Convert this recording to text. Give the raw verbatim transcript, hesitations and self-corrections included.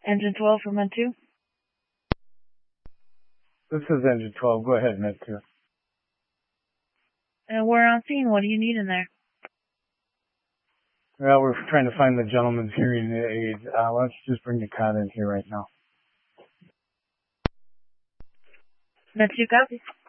Engine twelve for Med two. This is Engine twelve. Go ahead, Med two. Uh, we're on scene. What do you need in there? Well, we're trying to find the gentleman's hearing aid. Uh, why don't you just bring the cot in here right now? Med two, copy.